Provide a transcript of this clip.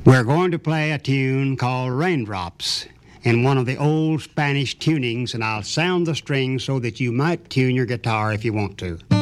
We're going to play a tune called Raindrops in one of the old Spanish tunings, and I'll sound the strings so that you might tune your guitar if you want to.